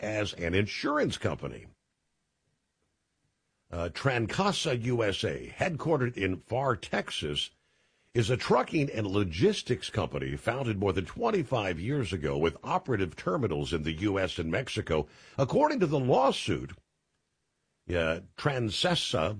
as an insurance company. Trancasa USA, headquartered in Pharr, Texas, is a trucking and logistics company founded more than 25 years ago with operative terminals in the U.S. and Mexico. According to the lawsuit, Trancasa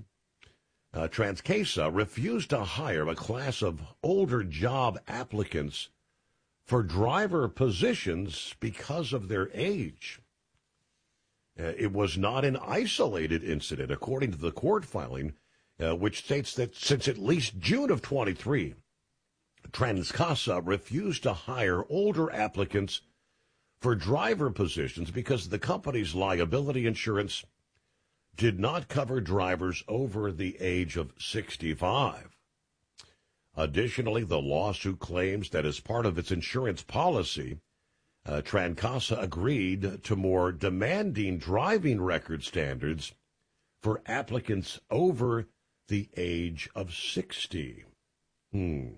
refused to hire a class of older job applicants for driver positions because of their age. It was not an isolated incident, according to the court filing, which states that since at least June of 23, Trancasa refused to hire older applicants for driver positions because the company's liability insurance did not cover drivers over the age of 65. Additionally, the lawsuit claims that as part of its insurance policy, Trancasa agreed to more demanding driving record standards for applicants over the age of 60. News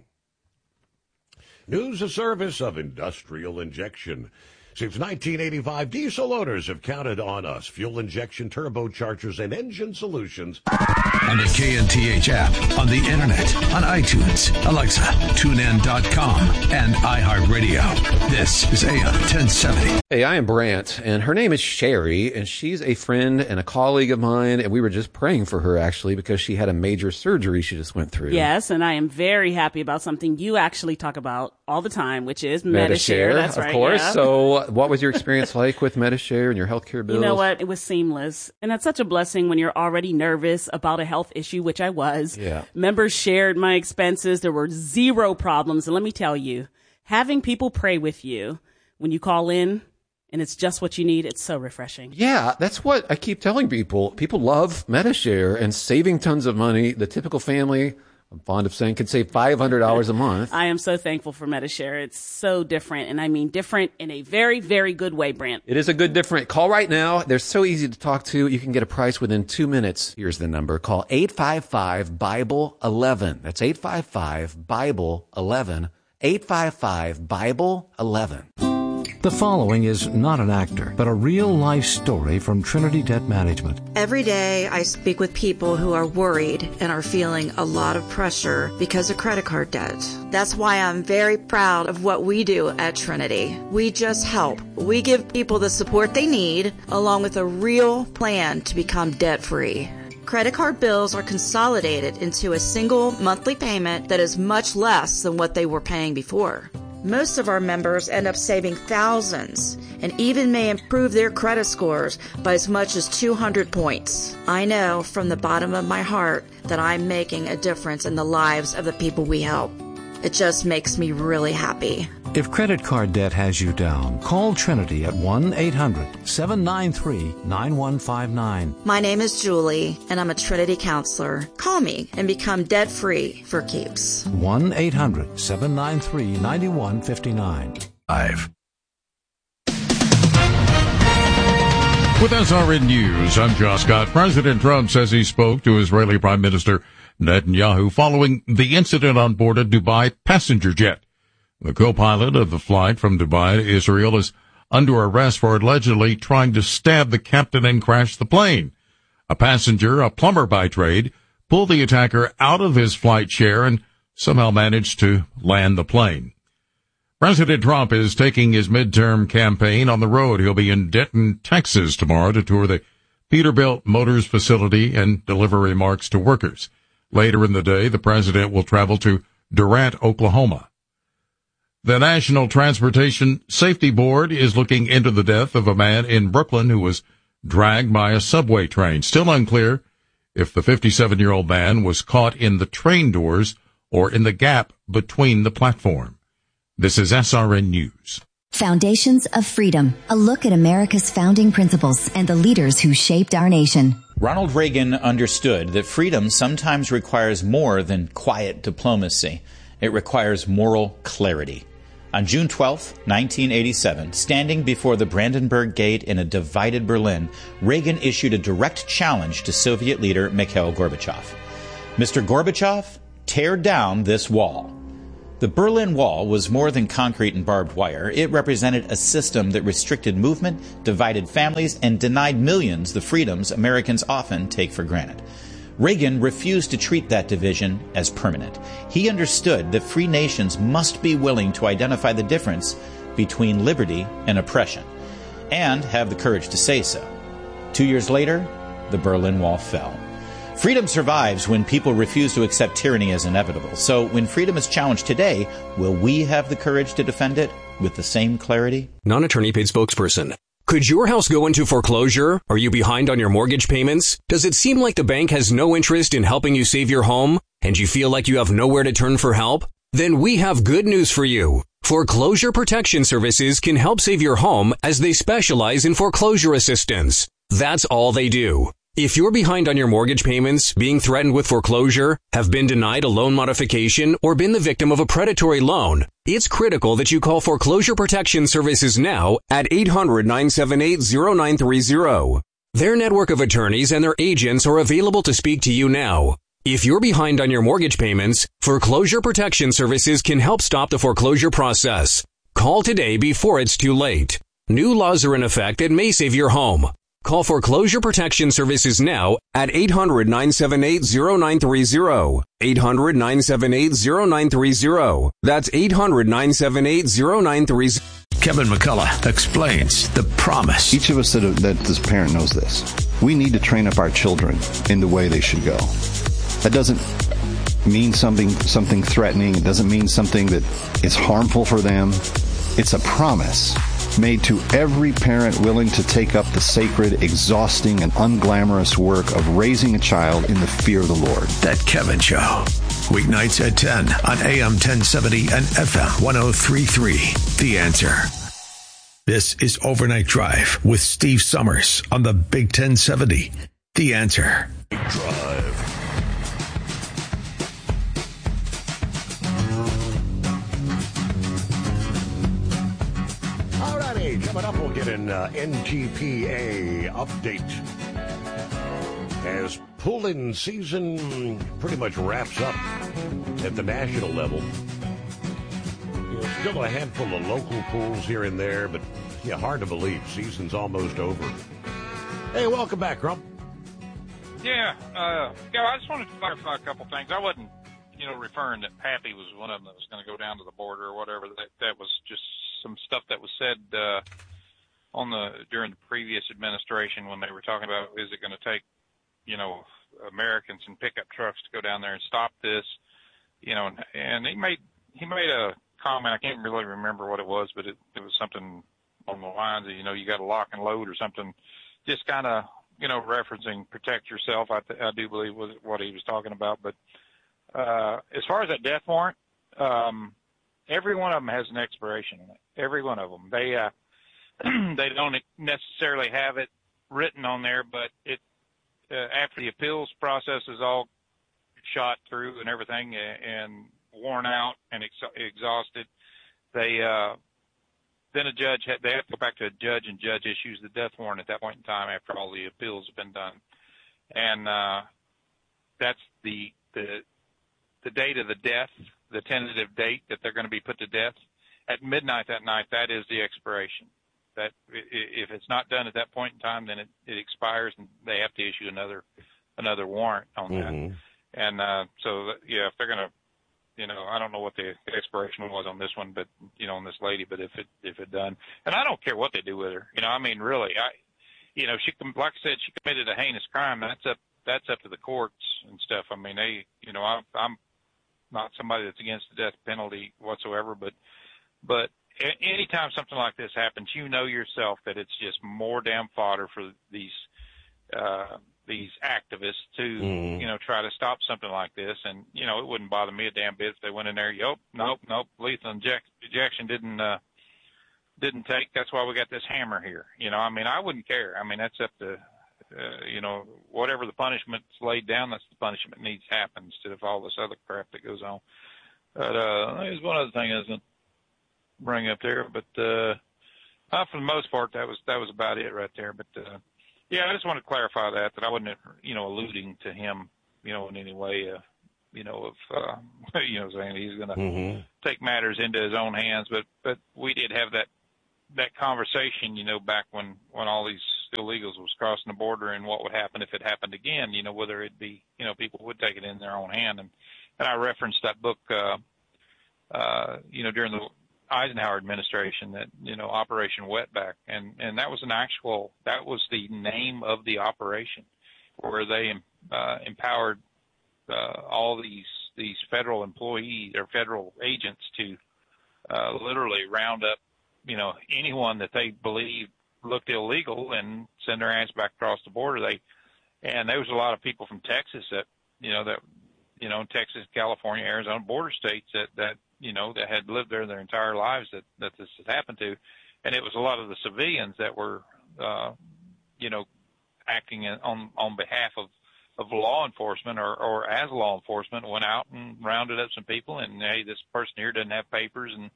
a service of Industrial Injection. Since 1985, diesel owners have counted on us. Fuel injection, turbochargers, and engine solutions. On the KNTH app, on the internet, on iTunes, Alexa, TuneIn.com, and iHeartRadio. This is AM 1070. Hey, I am Brant, and her name is Sherry, and she's a friend and a colleague of mine, and we were just praying for her, actually, because she had a major surgery she just went through. Yes, and I am very happy about something you actually talk about all the time, which is Medi-Share. That's right, of course. Yeah. So what was your experience like with Medi-Share and your healthcare bills? You know what? It was seamless. And that's such a blessing when you're already nervous about a health issue, which I was. Yeah. Members shared my expenses. There were zero problems. And let me tell you, having people pray with you when you call in and it's just what you need, it's so refreshing. Yeah, that's what I keep telling people. People love Medi-Share and saving tons of money. The typical family, I'm fond of saying, could save $500 a month. I am so thankful for Medi-Share. It's so different, and I mean different in a very, very good way, Brant. It is a good different. Call right now. They're so easy to talk to. You can get a price within 2 minutes. Here's the number. Call 855-BIBLE-11. That's 855-BIBLE-11. 855-BIBLE-11. The following is not an actor, but a real-life story from Trinity Debt Management. Every day I speak with people who are worried and are feeling a lot of pressure because of credit card debt. That's why I'm very proud of what we do at Trinity. We just help. We give people the support they need, along with a real plan to become debt-free. Credit card bills are consolidated into a single monthly payment that is much less than what they were paying before. Most of our members end up saving thousands and even may improve their credit scores by as much as 200 points. I know from the bottom of my heart that I'm making a difference in the lives of the people we help. It just makes me really happy. If credit card debt has you down, call Trinity at 1-800-793-9159. My name is Julie, and I'm a Trinity counselor. Call me and become debt-free for keeps. 1-800-793-9159. With SRN News, I'm John Scott. President Trump says he spoke to Israeli Prime Minister Netanyahu following the incident on board a Dubai passenger jet. The co-pilot of the flight from Dubai to Israel is under arrest for allegedly trying to stab the captain and crash the plane. A passenger, a plumber by trade, pulled the attacker out of his flight chair and somehow managed to land the plane. President Trump is taking his midterm campaign on the road. He'll be in Denton, Texas tomorrow to tour the Peterbilt Motors facility and deliver remarks to workers. Later in the day, the president will travel to Durant, Oklahoma. The National Transportation Safety Board is looking into the death of a man in Brooklyn who was dragged by a subway train. Still unclear if the 57-year-old man was caught in the train doors or in the gap between the platform. This is SRN News. Foundations of Freedom, a look at America's founding principles and the leaders who shaped our nation. Ronald Reagan understood that freedom sometimes requires more than quiet diplomacy. It requires moral clarity. On June 12, 1987, standing before the Brandenburg Gate in a divided Berlin, Reagan issued a direct challenge to Soviet leader Mikhail Gorbachev. Mr. Gorbachev, tear down this wall. The Berlin Wall was more than concrete and barbed wire. It represented a system that restricted movement, divided families, and denied millions the freedoms Americans often take for granted. Reagan refused to treat that division as permanent. He understood that free nations must be willing to identify the difference between liberty and oppression, and have the courage to say so. 2 years later, the Berlin Wall fell. Freedom survives when people refuse to accept tyranny as inevitable. So when freedom is challenged today, will we have the courage to defend it with the same clarity? Non-attorney paid spokesperson. Could your house go into foreclosure? Are you behind on your mortgage payments? Does it seem like the bank has no interest in helping you save your home? And you feel like you have nowhere to turn for help? Then we have good news for you. Foreclosure Protection Services can help save your home as they specialize in foreclosure assistance. That's all they do. If you're behind on your mortgage payments, being threatened with foreclosure, have been denied a loan modification, or been the victim of a predatory loan, it's critical that you call Foreclosure Protection Services now at 800-978-0930. Their network of attorneys and their agents are available to speak to you now. If you're behind on your mortgage payments, Foreclosure Protection Services can help stop the foreclosure process. Call today before it's too late. New laws are in effect that may save your home. Call Foreclosure Protection Services now at 800-978-0930. 800-978-0930. That's 800-978-0930. Kevin McCullough explains the promise. Each of us that this parent knows this. We need to train up our children in the way they should go. That doesn't mean something threatening. It doesn't mean something that is harmful for them. It's a promise made to every parent willing to take up the sacred, exhausting, and unglamorous work of raising a child in the fear of the Lord. That Kevin Show. Weeknights at 10 on AM 1070 and FM 1033. The Answer. This is Overnight Drive with Steve Summers on the Big 1070. The Answer. Drive. Coming up, we'll get an NTPA update as pull-in season pretty much wraps up at the national level. Still a handful of local pools here and there, but yeah, hard to believe. Season's almost over. Hey, welcome back, Grump. Yeah, I just wanted to clarify a couple things. I wasn't, referring that Pappy was one of them that was going to go down to the border or whatever. That was just some stuff that was said during the previous administration when they were talking about, is it going to take, Americans and pickup trucks to go down there and stop this, and he made a comment. I can't really remember what it was, but it was something on the lines of, you got to lock and load or something, just kind of, referencing protect yourself. I do believe was what he was talking about. But as far as that death warrant, every one of them has an expiration in it. Every one of them. They don't necessarily have it written on there, but it after the appeals process is all shot through and everything and worn out and exhausted, they then they have to go back to a judge, and judge issues the death warrant at that point in time after all the appeals have been done. And that's the date of the death, the tentative date that they're going to be put to death. At midnight that night, that is the expiration. That if it's not done at that point in time, then it expires, and they have to issue another warrant on that. And so if they're going to, I don't know what the expiration was on this one, but on this lady, but if it done, and I don't care what they do with her, really, she, like I said, she committed a heinous crime. That's up to the courts and stuff. I mean, I'm not somebody that's against the death penalty whatsoever, but anytime something like this happens, yourself that it's just more damn fodder for these activists to, try to stop something like this. And, it wouldn't bother me a damn bit if they went in there, nope, lethal injection didn't take. That's why we got this hammer here. I wouldn't care. That's up to, whatever the punishment's laid down, that's the punishment needs to happen instead of all this other crap that goes on. But there's one other thing I was going to bring up there, but for the most part, that was about it right there. But I just want to clarify that I wasn't, alluding to him, in any way, saying he's going to take matters into his own hands. But we did have that conversation, back when all these illegals was crossing the border, and what would happen if it happened again, whether it be, people would take it in their own hand. And I referenced that book, during the Eisenhower administration, that, Operation Wetback. And that was that was the name of the operation, where they empowered all these federal employees or federal agents to literally round up, anyone that they believed looked illegal and send their ass back across the border. And there was a lot of people from Texas that Texas, California, Arizona, border states that had lived there their entire lives that this had happened to. And it was a lot of the civilians that were, acting on behalf of law enforcement or as law enforcement, went out and rounded up some people, and hey, this person here doesn't have papers, and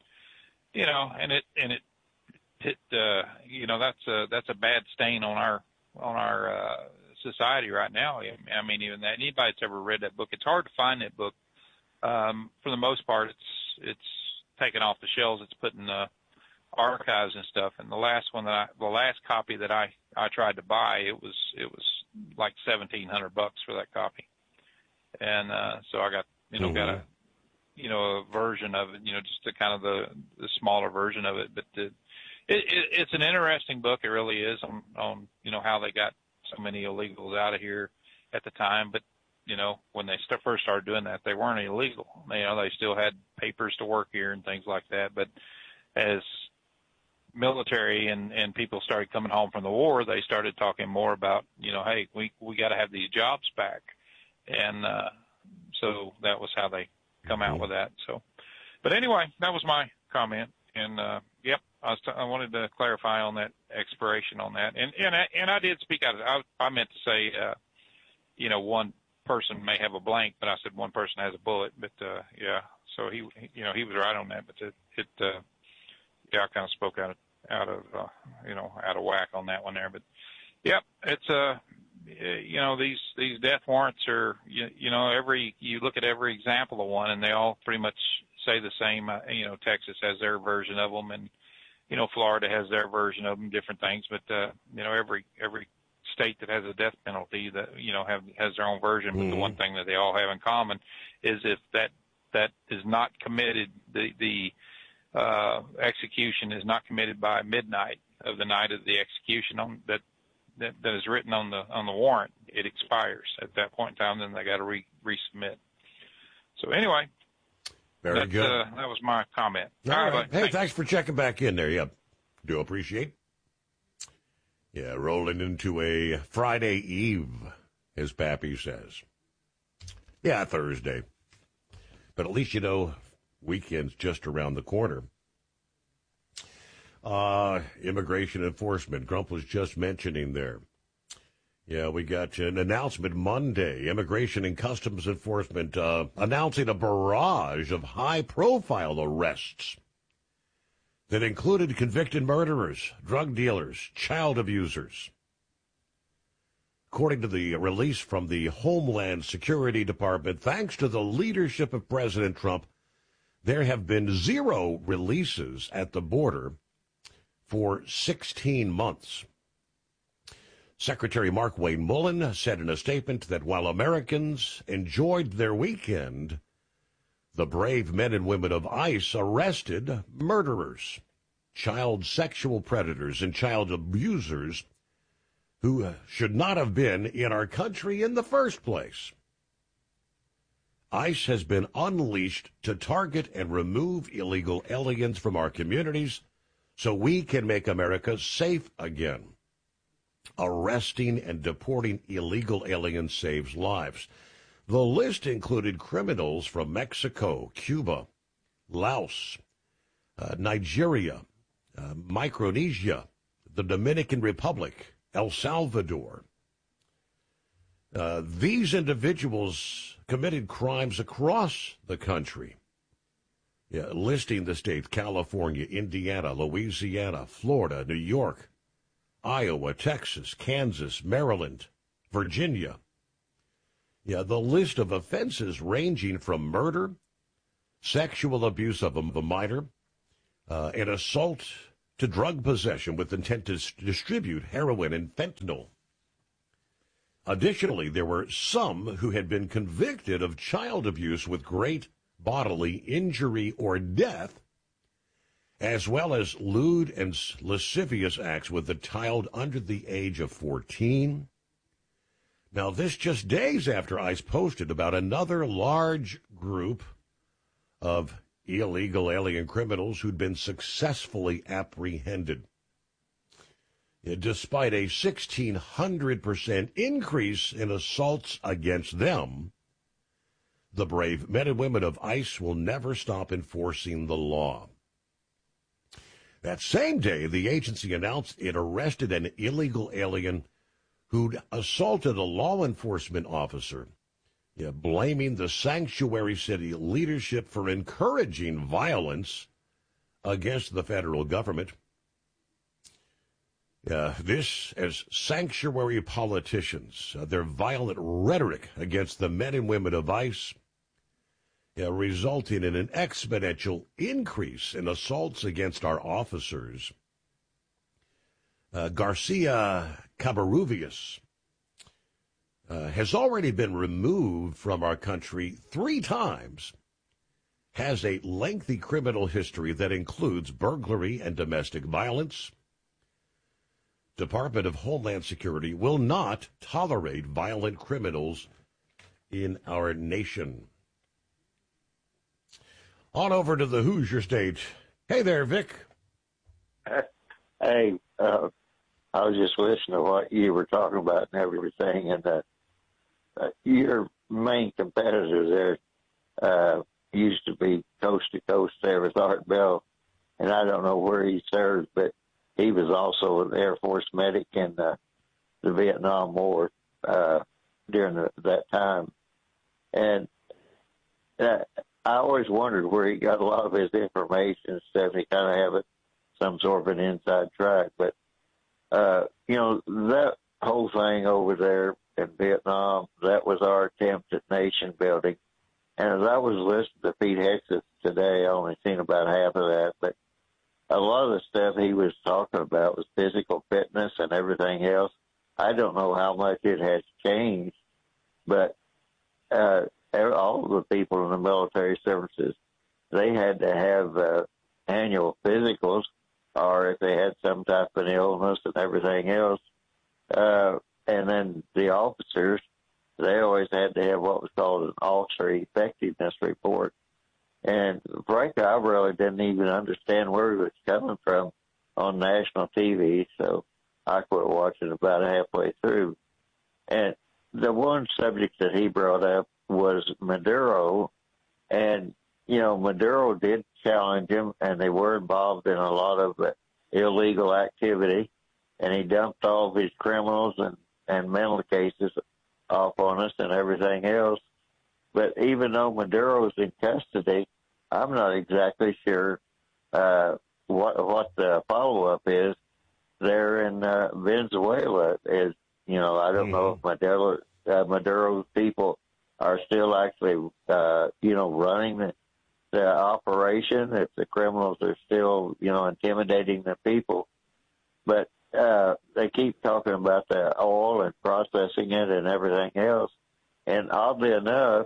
that's a bad stain on our society right now. I mean, even that, anybody that's ever read that book, it's hard to find that book. For the most part, it's taken off the shelves. It's put in the archives and stuff. And the last copy that I tried to buy, it was like $1,700 for that copy. And so I got a version of it, just the kind of the smaller version of it. But it's an interesting book. It really is on how they got so many illegals out of here at the time. But when they first started doing that, they weren't illegal. They still had papers to work here and things like that. But as military and people started coming home from the war, they started talking more about, hey, we got to have these jobs back. And so that was how they come out with that. So, but anyway, that was my comment. And yep, I wanted to clarify on that expiration on that. And I did speak out of it. I meant to say, one person may have a blank, but I said one person has a bullet. But yeah, so he was right on that. But I kind of spoke out of whack on that one there. But yep, it's these death warrants are you look at every example of one, and they all pretty much say the same. Texas has their version of them, and Florida has their version of them, different things. But every state that has a death penalty that has their own version. But the one thing that they all have in common is if that is not committed, the execution is not committed by midnight of the night of the execution that is written on the warrant, it expires at that point in time. Then they got to resubmit. So anyway, very good. That was my comment. All right. Hey, thanks for checking back in there. Yep, do appreciate. Yeah, rolling into a Friday Eve, as Pappy says. Yeah, Thursday. But at least weekend's just around the corner. Immigration enforcement, Grump was just mentioning there. Yeah, we got an announcement Monday. Immigration and Customs Enforcement announcing a barrage of high-profile arrests that included convicted murderers, drug dealers, child abusers. According to the release from the Homeland Security Department, thanks to the leadership of President Trump, there have been 0 releases at the border for 16 months. Secretary Mark Wayne Mullen said in a statement that while Americans enjoyed their weekend, the brave men and women of ICE arrested murderers, child sexual predators, and child abusers who should not have been in our country in the first place. ICE has been unleashed to target and remove illegal aliens from our communities so we can make America safe again. Arresting and deporting illegal aliens saves lives. The list included criminals from Mexico, Cuba, Laos, Nigeria, Micronesia, the Dominican Republic, El Salvador. These individuals committed crimes across the country, listing the states California, Indiana, Louisiana, Florida, New York, Iowa, Texas, Kansas, Maryland, Virginia. Yeah, the list of offenses ranging from murder, sexual abuse of a minor, and assault to drug possession with intent to distribute heroin and fentanyl. Additionally, there were some who had been convicted of child abuse with great bodily injury or death, as well as lewd and lascivious acts with a child under the age of 14. Now, this just days after ICE posted about another large group of illegal alien criminals who'd been successfully apprehended. Despite a 1,600% increase in assaults against them, the brave men and women of ICE will never stop enforcing the law. That same day, the agency announced it arrested an illegal alien who'd assaulted a law enforcement officer, blaming the sanctuary city leadership for encouraging violence against the federal government. This as sanctuary politicians, their violent rhetoric against the men and women of ICE, resulting in an exponential increase in assaults against our officers. Garcia Cabarrubias has already been removed from our country 3 times, has a lengthy criminal history that includes burglary and domestic violence. Department of Homeland Security will not tolerate violent criminals in our nation. On over to the Hoosier State. Hey there, Vic. Hey, I was just listening to what you were talking about and everything, and your main competitor there used to be coast to coast there with Art Bell, and I don't know where he served, but he was also an Air Force medic in the Vietnam War during that time. And I always wondered where he got a lot of his information and stuff. He kind of have it some sort of an inside track. But, that whole thing over there in Vietnam, that was our attempt at nation building. And as I was listening to Pete Hegseth today, I only seen about half of that, but a lot of the stuff he was talking about was physical fitness and everything else. I don't know how much it has changed, but all of the people in the military services, they had to have annual physicals, or if they had some type of an illness and everything else. And then the officers, they always had to have what was called an officer effectiveness report. And frankly, I really didn't even understand where he was coming from on national TV, so I quit watching about halfway through. And the one subject that he brought up was Maduro, and, Maduro did challenge him, and they were involved in a lot of illegal activity, and he dumped all of his criminals and mental cases off on us and everything else. But even though Maduro's in custody, I'm not exactly sure what the follow-up is there in Venezuela. I don't know if Maduro's people are still actually, running the operation, if the criminals are still, intimidating the people. But they keep talking about the oil and processing it and everything else. And oddly enough,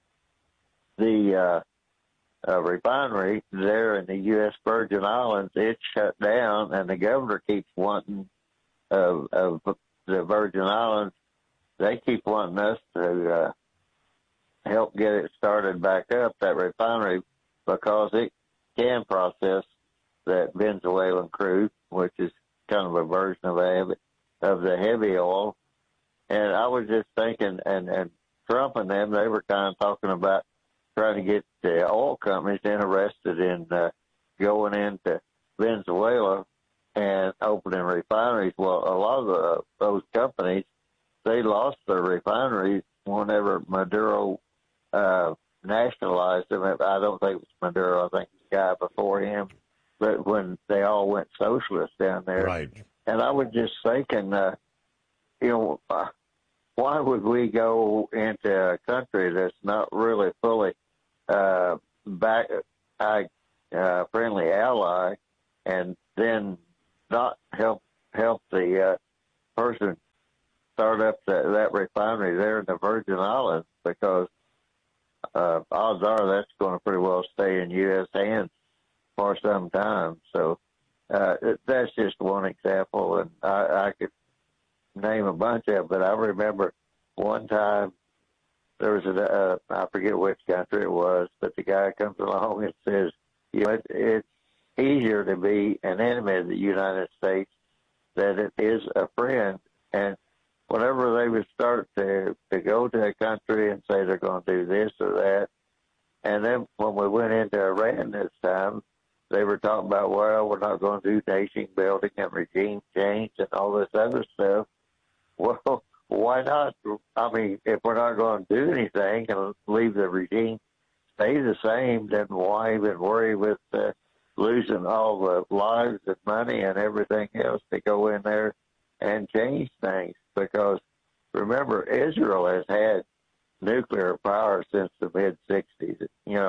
the refinery there in the U.S. Virgin Islands, it's shut down, and the governor keeps wanting of the Virgin Islands, they keep wanting us to help get it started back up, that refinery, because it can process that Venezuelan crude, which is kind of a version of the heavy oil. And I was just thinking, and Trump and them, they were kind of talking about trying to get the oil companies interested in going into Venezuela and opening refineries. Well, a lot of those companies, they lost their refineries whenever Maduro nationalized them. I don't think it was Maduro. I think it was the guy before him. But when they all went socialist down there. Right. And I was just thinking, why would we go into a country that's not really fully friendly ally, and then not help the person start up that refinery there in the Virgin Islands, because odds are that's going to pretty well stay in U.S. hands for some time. So that's just one example, and I could name a bunch of them, but I remember one time there was I forget which country it was, but the guy comes along and says, it's easier to be an enemy of the United States than it is a friend. And whenever they would start to go to a country and say they're going to do this or that, and then when we went into Iran this time, they were talking about, well, we're not going to do nation building and regime change and all this other stuff. Well, why not? I mean, if we're not going to do anything and leave the regime stay the same, then why even worry with losing all the lives and money and everything else to go in there and change things? Because remember, Israel has had nuclear power since the mid-'60s,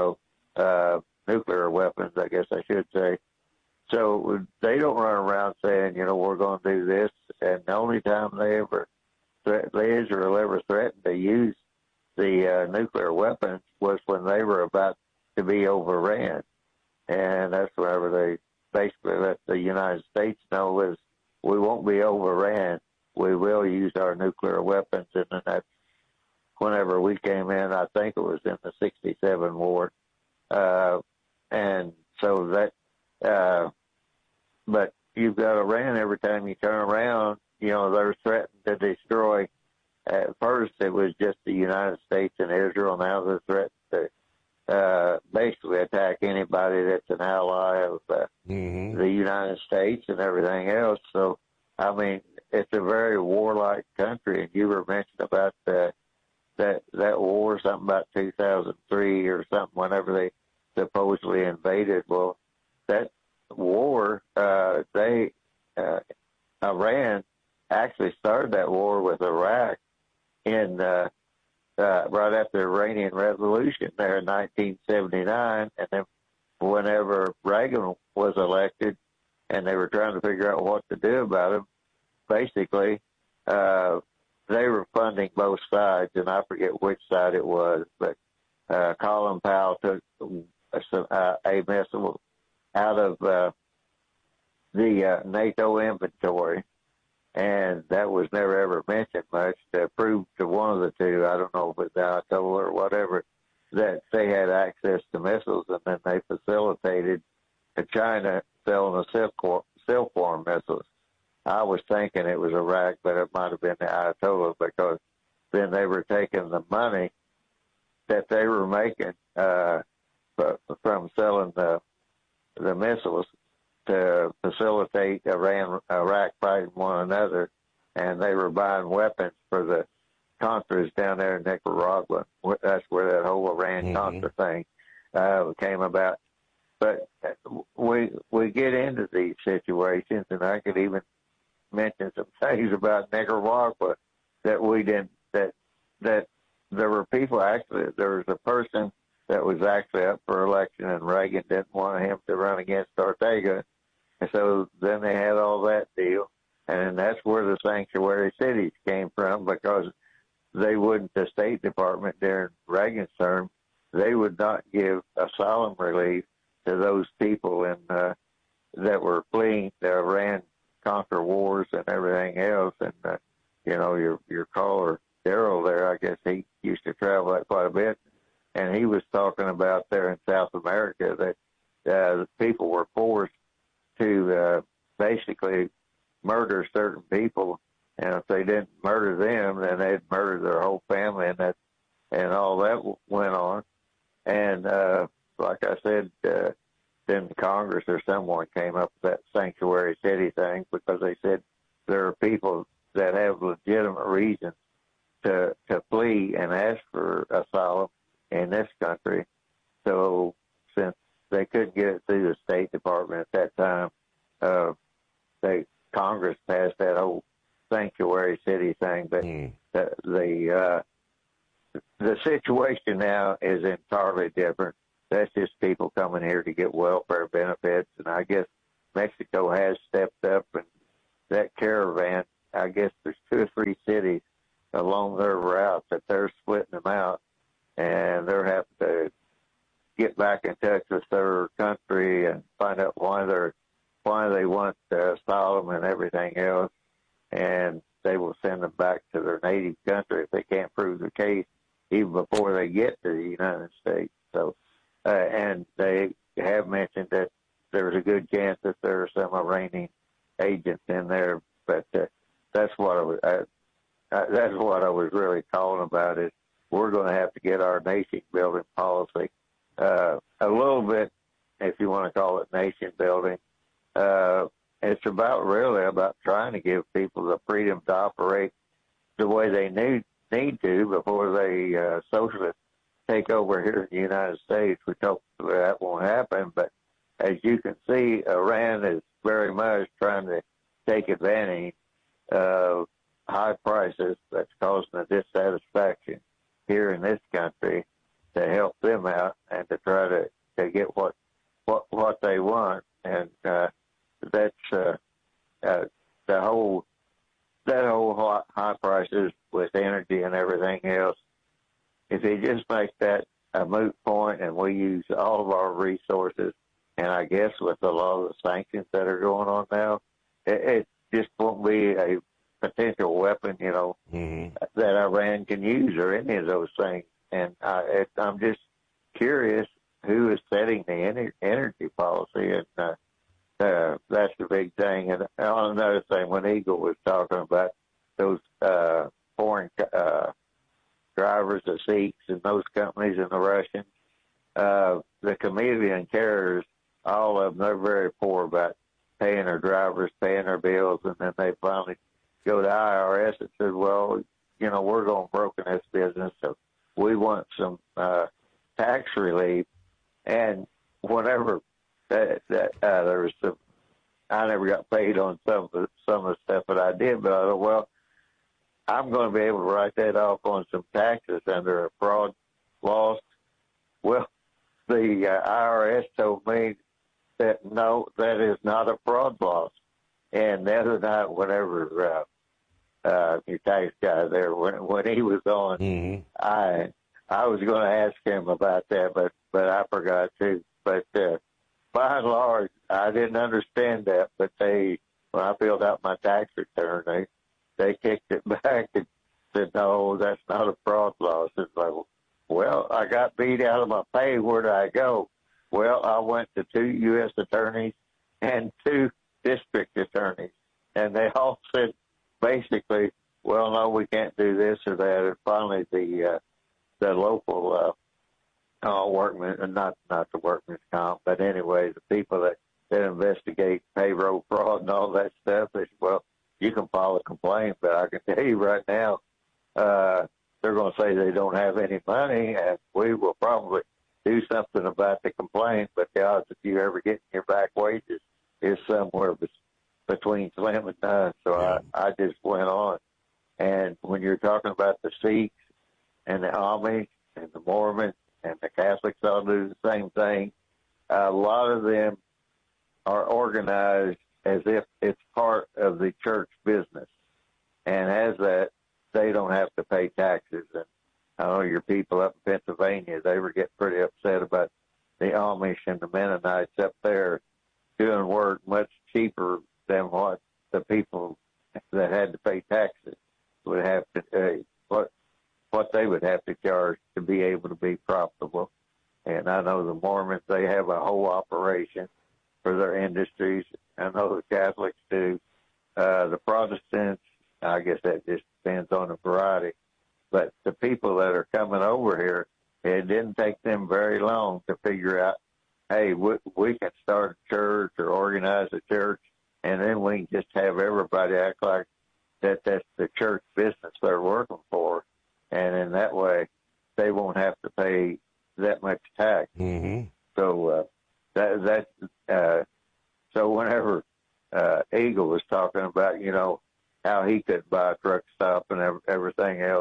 nuclear weapons, I guess I should say. So they don't run around saying, we're going to do this. And the only time Israel ever threatened to use the nuclear weapons was when they were about to be overran. And that's whenever they basically let the United States know is we won't be overran. We will use our nuclear weapons. And then that's whenever we came in, I think it was in the 67 war. And so that, but you've got Iran every time you turn around, they're threatening to destroy. At first, it was just the United States and Israel. Now they're threatening to basically attack anybody that's an ally of the United States and everything else. So, I mean, it's a very warlike country. And you were mentioning about that war, something about 2003 or something, whenever they supposedly invaded. Well, that war, Iran actually started that war with Iraq in right after the Iranian Revolution there in 1979, and then whenever Reagan was elected and they were trying to figure out what to do about him, basically they were funding both sides, and I forget which side it was, but Colin Powell took a missile out of the NATO inventory, and that was never ever mentioned much, to prove to one of the two, I don't know if it's Ayatollah or whatever, that they had access to missiles, and then they facilitated China selling the Silkworm missiles. I was thinking it was Iraq, but it might have been the Ayatollah, because then they were taking the money that they were making from selling the missiles to facilitate Iraq fighting one another, and they were buying weapons for the Contras down there in Nicaragua. That's where that whole Iran-Contra thing came about. But we get into these situations, and I could even mention some things about Nicaragua that we didn't, that there were people actually, there was a person that was actually up for election, and Reagan didn't want him to run against Ortega. And so then they had all that deal, and that's where the sanctuary cities came from, because they wouldn't, the State Department during Reagan's term, they would not give asylum relief to those people that were fleeing the Iran-Contra wars and everything else. And, your caller, Daryl there, I guess he used to travel that quite a bit, and he was talking about there in South America that the people were forced to basically murder certain people, and if they didn't murder them, then they'd murder their whole family, and all that went on. And like I said, then Congress or someone came up with that sanctuary city thing, because they said there are people that have legitimate reasons to flee and ask for asylum in this country. So since they couldn't get it through the State Department at that time, Congress passed that whole sanctuary city thing. But the situation now is entirely different. That's just people coming here to get welfare benefits, and I guess Mexico has stepped up, and that caravan, I guess there's 2 or 3 cities along their route that they're splitting them out, and they're having to get back in touch with their country and find out why they want asylum and everything else, and they will send them back to their native country if they can't prove the case even before they get to the United States. So, and they have mentioned that there's a good chance that there are some Iranian agents in there, but that's what I was really calling about. Is we're going to have to get our nation building policy a little bit, if you want to call it nation building. It's really about trying to give people the freedom to operate the way they need to before they socialists take over here in the United States. We hope that won't happen, but as you can see, Iran is very much trying to take advantage of high prices that's causing a dissatisfaction here in this country to help them out and to try to get what they want. And that's that whole high prices with energy and everything else. If they just make that a moot point and we use all of our resources, and I guess with a lot of the sanctions that are going on now, it just won't be a potential weapon, that Iran can use or any of those things. And I'm just curious who is setting the energy policy, and that's the big thing. And on another thing, when Eagle was talking about those foreign drivers, the Sikhs and those companies and the Russians, the Canadian carriers, all of them, they're very poor about paying their drivers, paying their bills, and then they finally go to IRS and said, well, we're going broke in this business, so we want some tax relief. And whenever there was some, I never got paid on some of the stuff that I did, but I thought, well, I'm going to be able to write that off on some taxes under a fraud loss. Well, the IRS told me that no, that is not a fraud loss. And the other night, whenever your tax guy there, when he was on, I was going to ask him about that, but I forgot to. But by and large, I didn't understand that. But when I filled out my tax return, they kicked it back and said, no, that's not a fraud loss. It's like, well, I got beat out of my pay. Where do I go? Well, I went to 2 U.S. attorneys and 2 district attorneys, and they all said basically, well, no, we can't do this or that. And finally, the local workmen, not the workmen's comp, but anyway, the people that investigate payroll fraud and all that stuff, they said, well, you can file a complaint, but I can tell you right now, they're going to say they don't have any money, and we will probably do something about the complaint, but the odds of you ever getting your back wages is somewhere between slim and none. So I just went on. And when you're talking about the Sikhs and the Amish and the Mormons and the Catholics all do the same thing, a lot of them are organized as if it's part of the church business. And as that, they don't have to pay taxes. And I know your people up in Pennsylvania, they were getting pretty upset about the Amish and the Mennonites up there doing work much cheaper than what the people that had to pay taxes would have to, what they would have to charge to be able to be profitable. And I know the Mormons, they have a whole operation for their industries. I know the Catholics do. The Protestants, I guess that just depends on the variety. But the people that are coming over here, it didn't take them very long to figure out, hey, we can start a church or organize a church, and then we can just have everybody act like that's the church business they're working for. And in that way, they won't have to pay that much tax. So so whenever Eagle was talking about, how he could buy a truck stop and everything else,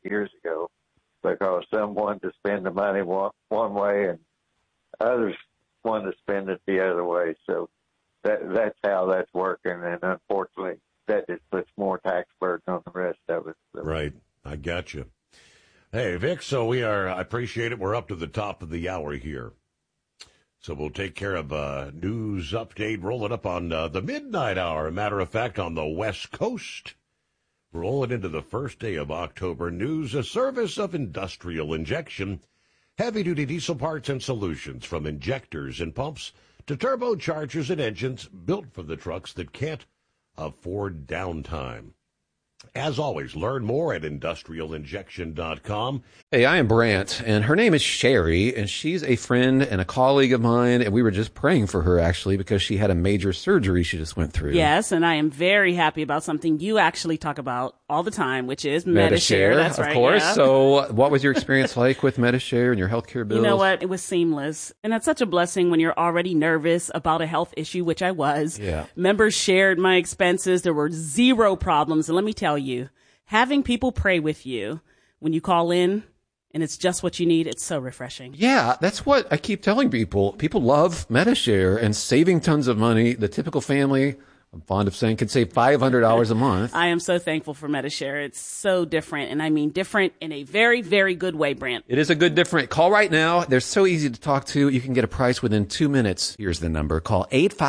years ago, because some wanted to spend the money one way and others wanted to spend it the other way. So that's how that's working, and unfortunately, that just puts more tax burden on the rest of us. So. Right. I got you. Hey, Vic, so I appreciate it. We're up to the top of the hour here. So we'll take care of a news update, rolling up on the midnight hour. Matter of fact, on the West Coast, rolling into the first day of October. News, a service of Industrial Injection. Heavy-duty diesel parts and solutions, from injectors and pumps to turbochargers and engines, built for the trucks that can't afford downtime. As always, learn more at industrialinjection.com. Hey, I am Brant, and her name is Sherry, and she's a friend and a colleague of mine, and we were just praying for her, actually, because she had a major surgery she just went through. Yes, and I am very happy about something you actually talk about all the time, which is Medi-Share. That's right, of course. Yeah. So what was your experience like with Medi-Share and your healthcare bills? You know what? It was seamless. And that's such a blessing when you're already nervous about a health issue, which I was. Yeah. Members shared my expenses. There were zero problems. And let me tell you, having people pray with you when you call in and it's just what you need, it's so refreshing. Yeah, that's what I keep telling people. People love Medi-Share and saving tons of money. The typical family, I'm fond of saying, could save $500 a month. I am so thankful for Medi-Share. It's so different, and I mean different in a very, very good way, Brant. It is a good different. Call right now. They're so easy to talk to. You can get a price within 2 minutes. Here's the number. Call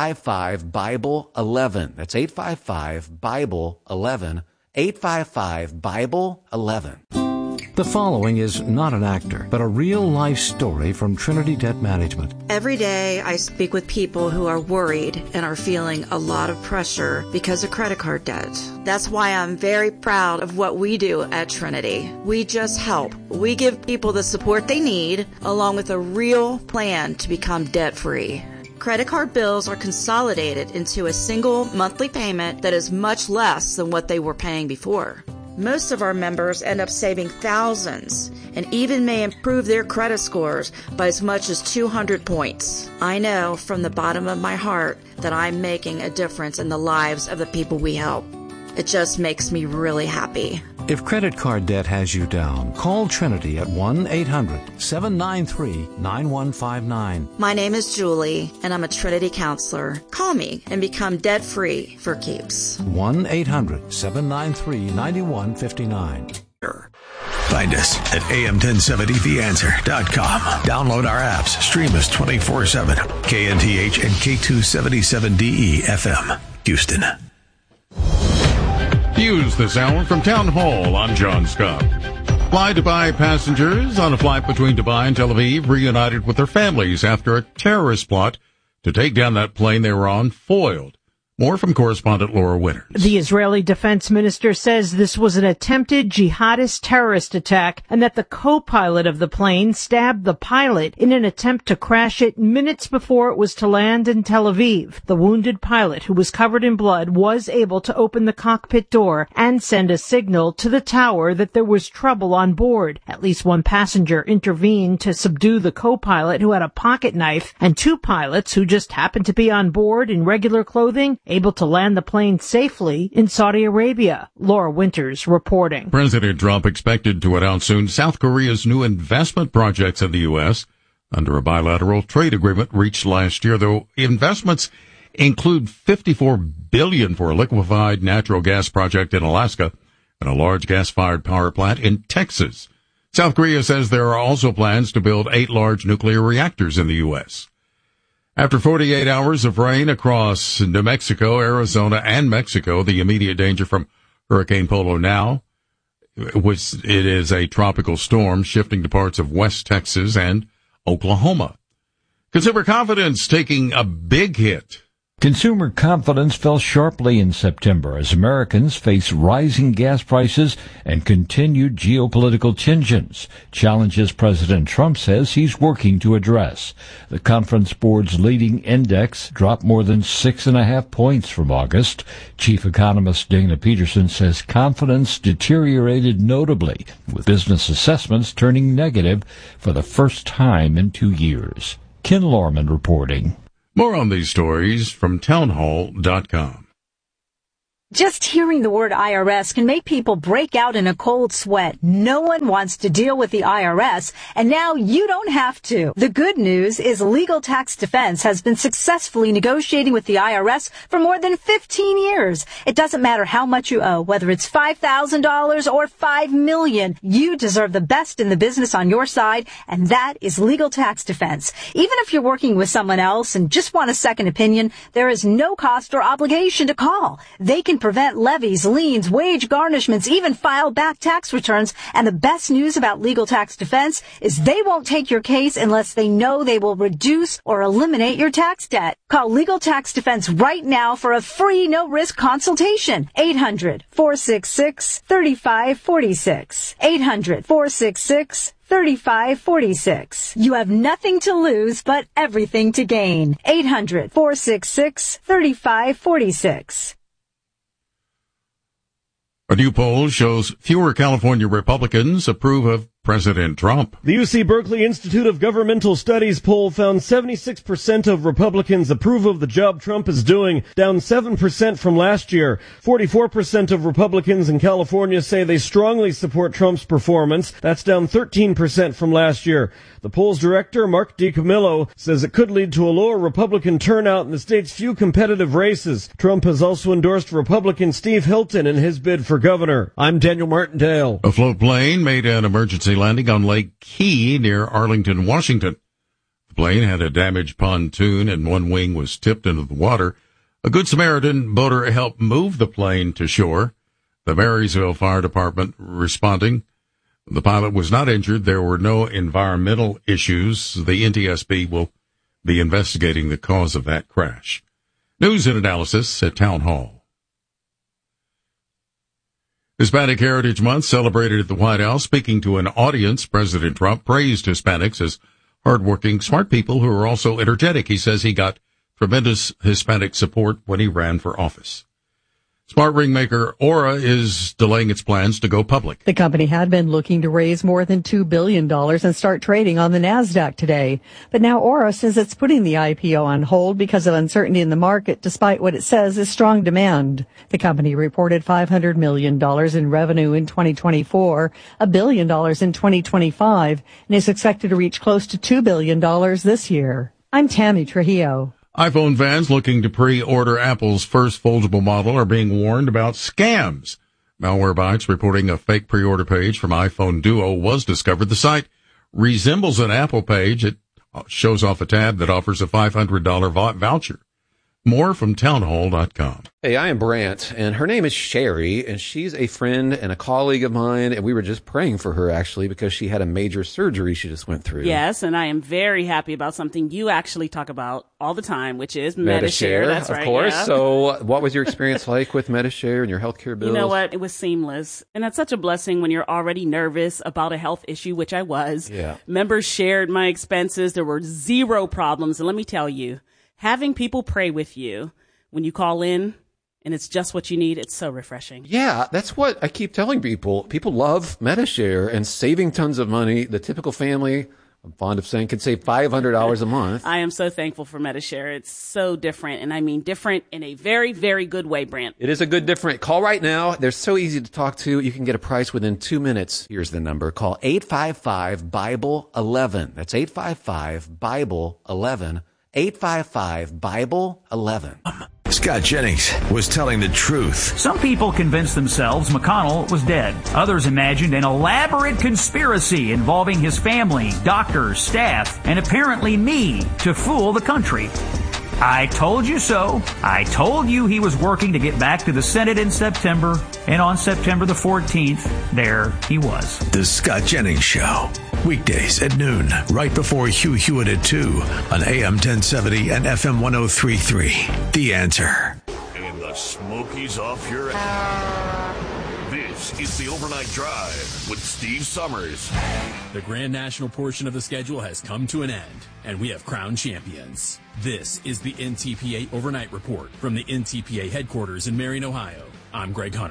855-BIBLE-11. That's 855-BIBLE-11. 855-BIBLE-11. The following is not an actor, but a real-life story from Trinity Debt Management. Every day I speak with people who are worried and are feeling a lot of pressure because of credit card debt. That's why I'm very proud of what we do at Trinity. We just help. We give people the support they need, along with a real plan to become debt-free. Credit card bills are consolidated into a single monthly payment that is much less than what they were paying before. Most of our members end up saving thousands and even may improve their credit scores by as much as 200 points. I know from the bottom of my heart that I'm making a difference in the lives of the people we help. It just makes me really happy. If credit card debt has you down, call Trinity at 1-800-793-9159. My name is Julie, and I'm a Trinity counselor. Call me and become debt-free for keeps. 1-800-793-9159. Find us at am1070theanswer.com. Download our apps. Stream us 24/7. KNTH and K277DE FM, Houston. News this hour from Town Hall. I'm John Scott. Fly Dubai passengers on a flight between Dubai and Tel Aviv reunited with their families after a terrorist plot to take down that plane they were on foiled. More from correspondent Laura Winters. The Israeli defense minister says this was an attempted jihadist terrorist attack and that the co-pilot of the plane stabbed the pilot in an attempt to crash it minutes before it was to land in Tel Aviv. The wounded pilot, who was covered in blood, was able to open the cockpit door and send a signal to the tower that there was trouble on board. At least one passenger intervened to subdue the co-pilot, who had a pocket knife, and two pilots who just happened to be on board in regular clothing, able to land the plane safely in Saudi Arabia. Laura Winters reporting. President Trump expected to announce soon South Korea's new investment projects in the U.S. under a bilateral trade agreement reached last year, though investments include $54 billion for a liquefied natural gas project in Alaska and a large gas-fired power plant in Texas. South Korea says there are also plans to build 8 large nuclear reactors in the U.S. After 48 hours of rain across New Mexico, Arizona, and Mexico, the immediate danger from Hurricane Polo now, which it is a tropical storm shifting to parts of West Texas and Oklahoma. Consumer confidence taking a big hit. Consumer confidence fell sharply in September as Americans face rising gas prices and continued geopolitical tensions, challenges President Trump says he's working to address. The Conference Board's leading index dropped more than 6.5 points from August. Chief economist Dana Peterson says confidence deteriorated notably, with business assessments turning negative for the first time in 2 years. Ken Lorman reporting. More on these stories from townhall.com. Just hearing the word IRS can make people break out in a cold sweat. No one wants to deal with the IRS, and now you don't have to. The good news is Legal Tax Defense has been successfully negotiating with the IRS for more than 15 years. It doesn't matter how much you owe, whether it's $5,000 or $5 million. You deserve the best in the business on your side, and that is Legal Tax Defense. Even if you're working with someone else and just want a second opinion, there is no cost or obligation to call. They can prevent levies, liens, wage garnishments, even file back tax returns. And the best news about Legal Tax Defense is they won't take your case unless they know they will reduce or eliminate your tax debt. Call Legal Tax Defense right now for a free no-risk consultation. 800-466-3546. 800-466-3546. You have nothing to lose but everything to gain. 800-466-3546. A new poll shows fewer California Republicans approve of President Trump. The UC Berkeley Institute of Governmental Studies poll found 76% of Republicans approve of the job Trump is doing, down 7% from last year. 44% of Republicans in California say they strongly support Trump's performance. That's down 13% from last year. The poll's director, Mark DiCamillo, says it could lead to a lower Republican turnout in the state's few competitive races. Trump has also endorsed Republican Steve Hilton in his bid for governor. I'm Daniel Martindale. A float plane made an emergency landing on Lake Key near Arlington, Washington. The plane had a damaged pontoon and one wing was tipped into the water. A Good Samaritan boater helped move the plane to shore. The Marysville Fire Department responding. The pilot was not injured. There were no environmental issues. The NTSB will be investigating the cause of that crash. News and analysis at Town Hall. Hispanic Heritage Month celebrated at the White House. Speaking to an audience, President Trump praised Hispanics as hardworking, smart people who are also energetic. He says he got tremendous Hispanic support when he ran for office. Smart ring maker Aura is delaying its plans to go public. The company had been looking to raise more than $2 billion and start trading on the NASDAQ today. But now Aura says it's putting the IPO on hold because of uncertainty in the market, despite what it says is strong demand. The company reported $500 million in revenue in 2024, $1 billion in 2025, and is expected to reach close to $2 billion this year. I'm Tammy Trujillo. iPhone fans looking to pre-order Apple's first foldable model are being warned about scams. Malwarebytes reporting a fake pre-order page from iPhone Duo was discovered. The site resembles an Apple page. It shows off a tab that offers a $500 voucher. More from townhall.com. Hey, I am Brant, and her name is Sherry, and she's a friend and a colleague of mine, and we were just praying for her, actually, because she had a major surgery she just went through. Yes, and I am very happy about something you actually talk about all the time, which is Medi-Share. That's right, of course. Yeah. So what was your experience like with Medi-Share and your healthcare bills? You know what? It was seamless. And that's such a blessing when you're already nervous about a health issue, which I was. Yeah. Members shared my expenses. There were zero problems. And let me tell you, having people pray with you when you call in and it's just what you need, it's so refreshing. Yeah, that's what I keep telling people. People love Medi-Share and saving tons of money. The typical family, I'm fond of saying, could save $500 a month. I am so thankful for Medi-Share. It's so different, and I mean different in a very, very good way, Brant. It is a good different. Call right now. They're so easy to talk to. You can get a price within 2 minutes. Here's the number. Call 855-BIBLE-11. That's 855-BIBLE-11. 855-BIBLE-11. Scott Jennings was telling the truth. Some people convinced themselves McConnell was dead. Others imagined an elaborate conspiracy involving his family, doctors, staff, and apparently me to fool the country. I told you so. I told you he was working to get back to the Senate in September, and on September the 14th, there he was. The Scott Jennings Show. Weekdays at noon, right before Hugh Hewitt at 2 on AM 1070 and FM 103.3. The Answer. And the Smokies off your ass. This is the Overnight Drive with Steve Summers. The Grand National portion of the schedule has come to an end, and we have crowned champions. This is the NTPA Overnight Report from the NTPA headquarters in Marion, Ohio. I'm Greg Hunter.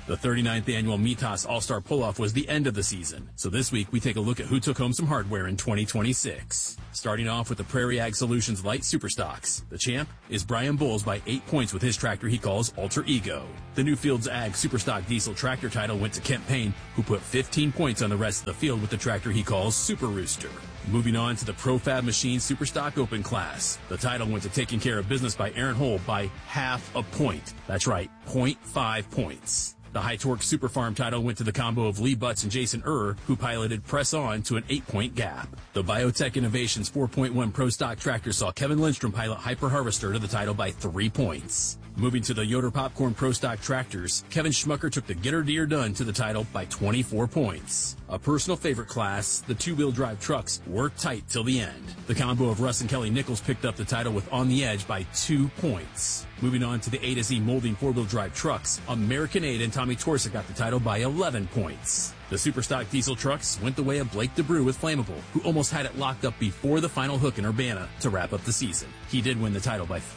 The 39th annual Mitas All-Star Pull-Off was the end of the season, so this week we take a look at who took home some hardware in 2026. Starting off with the Prairie Ag Solutions Light Superstocks. The champ is Brian Bowles by 8 points with his tractor he calls Alter Ego. The Newfields Ag Superstock Diesel Tractor title went to Kent Payne, who put 15 points on the rest of the field with the tractor he calls Super Rooster. Moving on to the Profab Machine Superstock Open class. The title went to Taking Care of Business by Aaron Hole by half a point. That's right, 0.5 points. The High Torque Super Farm title went to the combo of Lee Butts and Jason who piloted Press On to an 8-point gap. The Biotech Innovations 4.1 Pro Stock tractor saw Kevin Lindstrom pilot Hyper Harvester to the title by 3 points. Moving to the Yoder Popcorn Pro Stock tractors, Kevin Schmucker took the Get Her Deer Done to the title by 24 points. A personal favorite class, the two-wheel drive trucks, worked tight till the end. The combo of Russ and Kelly Nichols picked up the title with On the Edge by 2 points. Moving on to the A to Z molding four-wheel drive trucks, American Aid and Tommy Torsa got the title by 11 points. The Superstock diesel trucks went the way of Blake DeBrew with Flammable, who almost had it locked up before the final hook in Urbana to wrap up the season. He did win the title by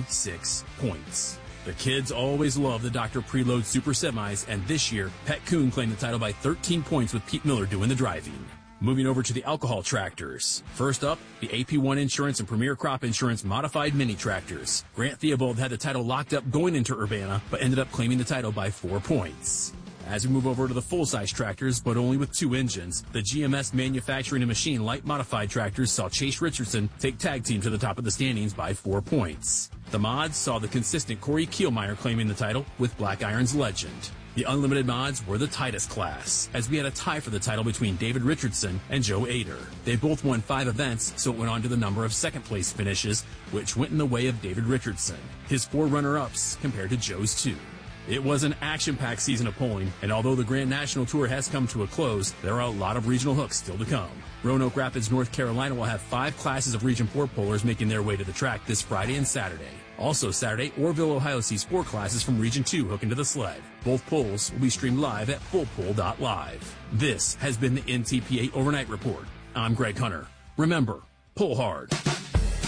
46 points. The kids always love the Dr. Preload Super Semis, and this year, Pat Kuhn claimed the title by 13 points with Pete Miller doing the driving. Moving over to the alcohol tractors. First up, the AP1 Insurance and Premier Crop Insurance Modified Mini Tractors. Grant Theobald had the title locked up going into Urbana, but ended up claiming the title by 4 points. As we move over to the full-size tractors, but only with 2 engines, the GMS Manufacturing and Machine Light Modified Tractors saw Chase Richardson take tag team to the top of the standings by 4 points. The mods saw the consistent Corey Kielmeyer claiming the title with Black Iron's Legend. The unlimited mods were the tightest class, as we had a tie for the title between David Richardson and Joe Ader. They both won 5 events, so it went on to the number of second-place finishes, which went in the way of David Richardson. His 4 runner-ups compared to Joe's 2. It was an action-packed season of polling, and although the Grand National Tour has come to a close, there are a lot of regional hooks still to come. Roanoke Rapids, North Carolina will have 5 classes of Region 4 pollers making their way to the track this Friday and Saturday. Also Saturday, Orville, Ohio sees 4 classes from Region 2 hooking to the sled. Both polls will be streamed live at fullpoll.live. This has been the NTPA Overnight Report. I'm Greg Hunter. Remember, pull hard.